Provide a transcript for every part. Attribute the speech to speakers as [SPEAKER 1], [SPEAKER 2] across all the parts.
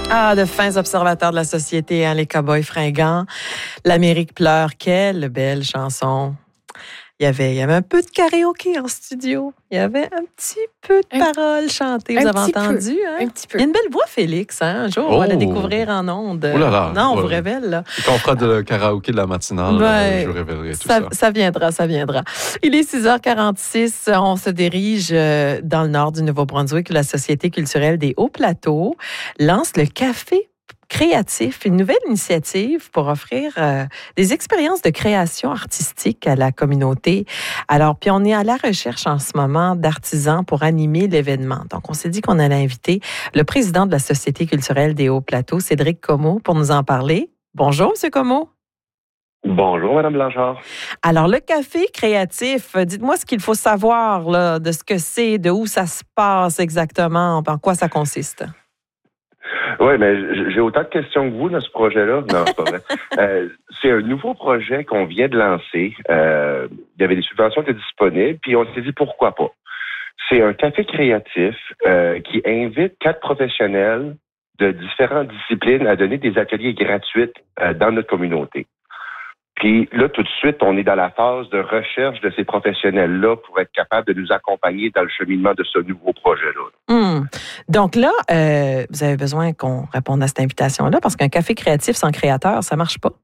[SPEAKER 1] Ah, de fins observateurs de la société, hein, les cow-boys fringants. L'Amérique pleure, quelle belle chanson. Il y avait un peu de karaoké en studio. Il y avait un petit peu de paroles chantées. Vous avez entendu? Hein?
[SPEAKER 2] Un petit peu.
[SPEAKER 1] Il y a une belle voix, Félix. Hein? Un jour, on va la découvrir en ondes.
[SPEAKER 3] Oh là là.
[SPEAKER 1] Non, on vous révèle. Là.
[SPEAKER 3] Quand on fera de karaoké de la matinale, je révélerai tout ça.
[SPEAKER 1] Ça viendra. Il est 6h46. On se dirige dans le nord du Nouveau-Brunswick. La Société culturelle des Hauts-Plateaux lance le Café créatif, une nouvelle initiative pour offrir des expériences de création artistique à la communauté. Alors, puis on est à la recherche en ce moment d'artisans pour animer l'événement. Donc, on s'est dit qu'on allait inviter le président de la Société culturelle des Hauts-Plateaux, Cédric Comeau, pour nous en parler. Bonjour, M. Comeau.
[SPEAKER 4] Bonjour, Mme Blanchard.
[SPEAKER 1] Alors, le café créatif, dites-moi ce qu'il faut savoir là, de ce que c'est, de où ça se passe exactement, en quoi ça consiste.
[SPEAKER 4] Oui, mais j'ai autant de questions que vous dans ce projet-là. Non, c'est pas vrai. C'est un nouveau projet qu'on vient de lancer. Il y avait des subventions qui étaient disponibles, puis on s'est dit pourquoi pas. C'est un café créatif qui invite 4 professionnels de différentes disciplines à donner des ateliers gratuits dans notre communauté. Puis là, tout de suite, on est dans la phase de recherche de ces professionnels-là pour être capable de nous accompagner dans le cheminement de ce nouveau projet-là.
[SPEAKER 1] Donc là, vous avez besoin qu'on réponde à cette invitation-là parce qu'un café créatif sans créateur, ça marche pas.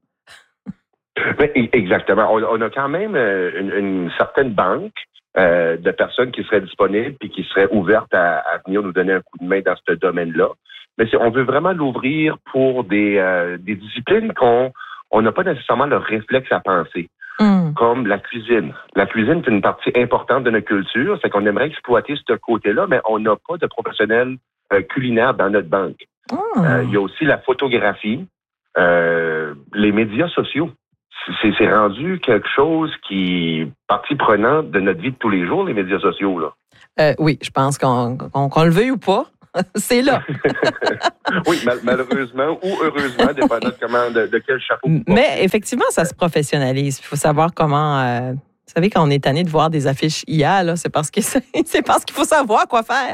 [SPEAKER 4] Oui, exactement. On a quand même une certaine banque de personnes qui seraient disponibles et qui seraient ouvertes à venir nous donner un coup de main dans ce domaine-là. Mais on veut vraiment l'ouvrir pour des disciplines on n'a pas nécessairement le réflexe à penser, comme la cuisine. La cuisine, c'est une partie importante de notre culture, c'est qu'on aimerait exploiter ce côté-là, mais on n'a pas de professionnels culinaires dans notre banque. Il y a aussi la photographie, les médias sociaux. C'est rendu quelque chose qui est partie prenante de notre vie de tous les jours, les médias sociaux, là.
[SPEAKER 1] Oui, je pense qu'on le veuille ou pas. C'est là.
[SPEAKER 4] Oui, malheureusement ou heureusement, dépendant de quel chapeau.
[SPEAKER 1] Mais effectivement, ça se professionnalise. Il faut savoir comment. Vous savez, quand on est tanné de voir des affiches IA, là, c'est parce qu'il faut savoir quoi faire.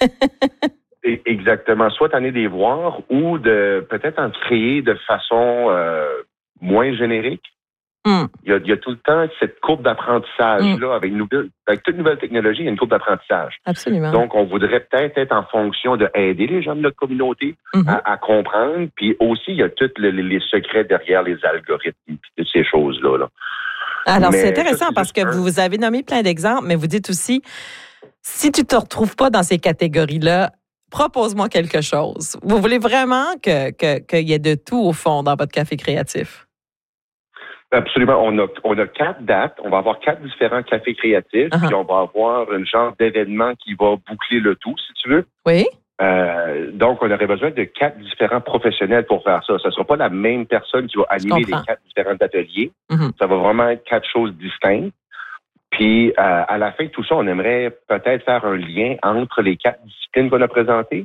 [SPEAKER 4] Exactement. Soit tanné de les voir ou de peut-être en créer de façon moins générique. Il y a tout le temps cette courbe d'apprentissage-là. Avec toute nouvelle technologie, il y a une courbe d'apprentissage.
[SPEAKER 1] Absolument.
[SPEAKER 4] Donc, on voudrait peut-être être en fonction de aider les gens de notre communauté à comprendre. Puis aussi, il y a tous les secrets derrière les algorithmes et toutes ces choses-là. Là.
[SPEAKER 1] Alors, c'est intéressant parce que vous avez nommé plein d'exemples, mais vous dites aussi, si tu ne te retrouves pas dans ces catégories-là, propose-moi quelque chose. Vous voulez vraiment qu'il y ait de tout au fond dans votre café créatif?
[SPEAKER 4] Absolument. On a 4 dates. On va avoir 4 différents cafés créatifs. Puis on va avoir un genre d'événement qui va boucler le tout, si tu veux.
[SPEAKER 1] Oui.
[SPEAKER 4] Donc, on aurait besoin de 4 différents professionnels pour faire ça. Ce ne sera pas la même personne qui va animer les 4 différents ateliers. Ça va vraiment être 4 choses distinctes. Puis, à la fin de tout ça, on aimerait peut-être faire un lien entre les 4 disciplines qu'on a présentées.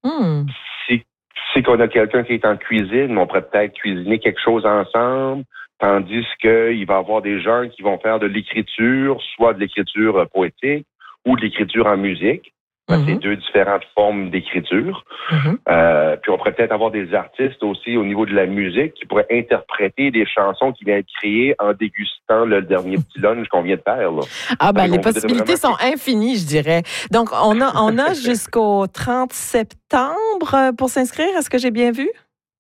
[SPEAKER 4] Si qu'on a quelqu'un qui est en cuisine, on pourrait peut-être cuisiner quelque chose ensemble. Tandis qu'il va y avoir des gens qui vont faire de l'écriture, soit de l'écriture poétique ou de l'écriture en musique. C'est 2 différentes formes d'écriture. Puis on pourrait peut-être avoir des artistes aussi au niveau de la musique qui pourraient interpréter des chansons qui viennent être créées en dégustant le dernier petit lunch qu'on vient de faire. Là.
[SPEAKER 1] Les possibilités sont infinies, je dirais. Donc, on a jusqu'au 30 septembre pour s'inscrire. Est-ce que j'ai bien vu?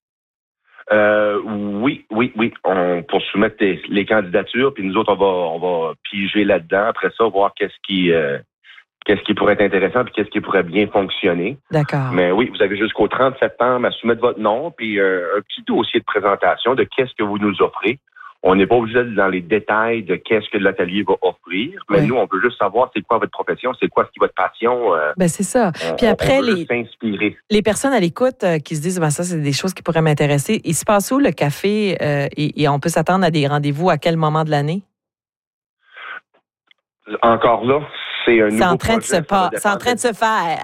[SPEAKER 4] Oui. Pour soumettre les candidatures, puis nous autres, on va piger là-dedans. Après ça, voir qu'est-ce qui pourrait être intéressant puis qu'est-ce qui pourrait bien fonctionner.
[SPEAKER 1] D'accord.
[SPEAKER 4] Mais oui, vous avez jusqu'au 30 septembre à soumettre votre nom puis un petit dossier de présentation de qu'est-ce que vous nous offrez. On n'est pas obligé d'aller dans les détails de qu'est-ce que l'atelier va offrir, mais nous, on veut juste savoir c'est quoi votre profession, c'est quoi votre passion.
[SPEAKER 1] C'est ça. Puis après, les personnes à l'écoute qui se disent, ça, c'est des choses qui pourraient m'intéresser. Il se passe où le café et on peut s'attendre à des rendez-vous à quel moment de l'année?
[SPEAKER 4] Encore là, C'est un nouveau
[SPEAKER 1] en train
[SPEAKER 4] projet.
[SPEAKER 1] C'est en train de se faire.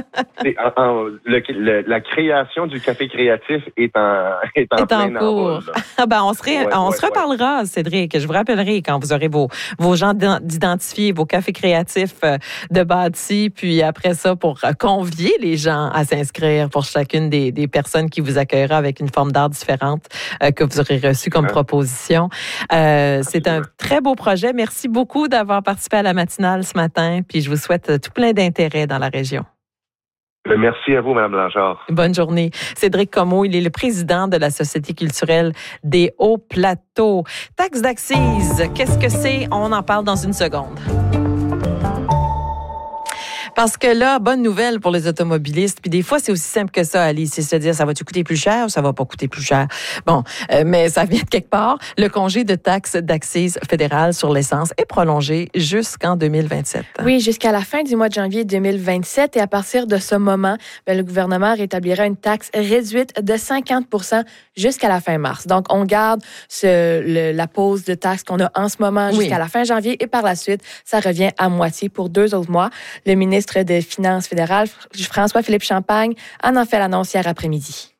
[SPEAKER 4] La création du café créatif est en plein
[SPEAKER 1] cours. On se reparlera, Cédric. Je vous rappellerai quand vous aurez vos gens d'identifier, vos cafés créatifs de bâtis, puis après ça, pour convier les gens à s'inscrire pour chacune des personnes qui vous accueillera avec une forme d'art différente que vous aurez reçue comme proposition. C'est un très beau projet. Merci beaucoup d'avoir participé à la matinale ce matin, puis je vous souhaite tout plein d'intérêt dans la région.
[SPEAKER 4] Merci à vous, Mme Blanchard.
[SPEAKER 1] Bonne journée. Cédric Comeau, il est le président de la Société culturelle des Hauts-Plateaux. Taxe d'accise, qu'est-ce que c'est? On en parle dans une seconde. Parce que là, bonne nouvelle pour les automobilistes. Puis des fois, c'est aussi simple que ça, Alice. C'est-à-dire, ça va-tu coûter plus cher ou ça va pas coûter plus cher? Bon, mais ça vient de quelque part. Le congé de taxe d'accise fédérale sur l'essence est prolongé jusqu'en 2027.
[SPEAKER 2] Oui, jusqu'à la fin du mois de janvier 2027. Et à partir de ce moment, le gouvernement rétablira une taxe réduite de 50 % jusqu'à la fin mars. Donc, on garde la pause de taxe qu'on a en ce moment jusqu'à la fin janvier. Et par la suite, ça revient à moitié pour 2 autres mois. Le ministre des Finances fédérales, François-Philippe Champagne, en a fait l'annonce hier après-midi.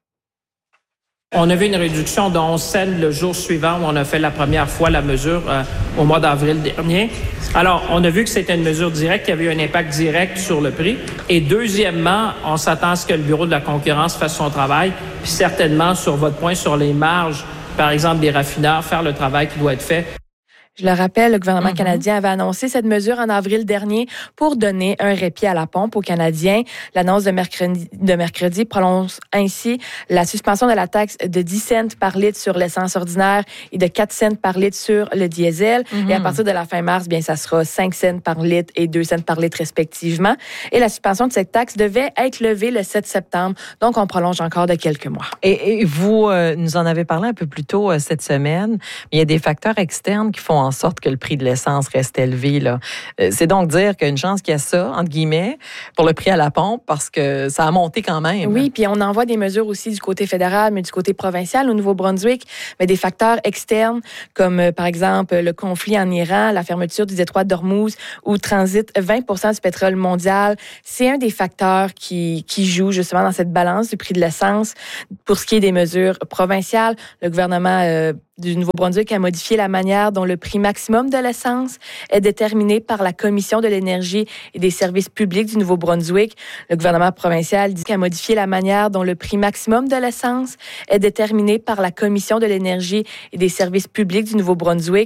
[SPEAKER 5] On a vu une réduction de 11 cents le jour suivant où on a fait la première fois la mesure au mois d'avril dernier. Alors, on a vu que c'était une mesure directe qui avait eu un impact direct sur le prix. Et deuxièmement, on s'attend à ce que le Bureau de la concurrence fasse son travail, puis certainement sur votre point sur les marges, par exemple des raffineurs, faire le travail qui doit être fait.
[SPEAKER 2] Je le rappelle, le gouvernement canadien avait annoncé cette mesure en avril dernier pour donner un répit à la pompe aux Canadiens. L'annonce de mercredi prolonge ainsi la suspension de la taxe de 10 cents par litre sur l'essence ordinaire et de 4 cents par litre sur le diesel. Et à partir de la fin mars, bien, ça sera 5 cents par litre et 2 cents par litre respectivement. Et la suspension de cette taxe devait être levée le 7 septembre. Donc, on prolonge encore de quelques mois.
[SPEAKER 1] Et vous nous en avez parlé un peu plus tôt cette semaine. Il y a des facteurs externes qui font en sorte que le prix de l'essence reste élevé, là. C'est donc dire qu'il y a une chance qu'il y a ça, entre guillemets, pour le prix à la pompe, parce que ça a monté quand même.
[SPEAKER 2] Oui, puis on envoie des mesures aussi du côté fédéral, mais du côté provincial, au Nouveau-Brunswick, mais des facteurs externes, comme par exemple le conflit en Iran, la fermeture du détroit d'Ormuz, où transite 20 % du pétrole mondial. C'est un des facteurs qui joue justement dans cette balance du prix de l'essence. Pour ce qui est des mesures provinciales, le gouvernement du Nouveau-Brunswick a modifié la manière dont le prix maximum de l'essence est déterminé par la Commission de l'énergie et des services publics du Nouveau-Brunswick. Le gouvernement provincial dit qu'il a modifié la manière dont le prix maximum de l'essence est déterminé par la Commission de l'énergie et des services publics du Nouveau-Brunswick.